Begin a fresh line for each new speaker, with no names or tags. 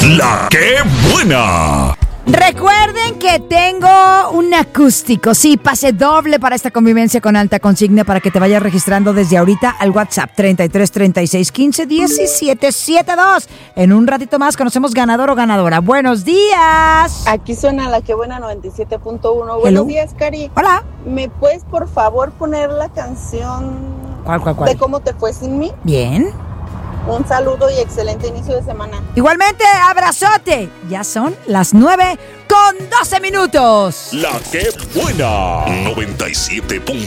La que buena.
Recuerden que tengo un acústico, sí, pase doble para esta convivencia con alta consigna para que te vayas registrando desde ahorita al WhatsApp 33 36 15 17 72. En un ratito más conocemos ganador o ganadora. ¡Buenos días!
Aquí suena La que buena 97.1.
Hello.
Buenos días, Cari.
Hola.
¿Me puedes, por favor, poner la canción
¿Cuál?
de Cómo te fue sin mí?
Bien.
Un saludo y excelente inicio de semana.
Igualmente, abrazote. Ya son las 9:12.
La que buena 97.1.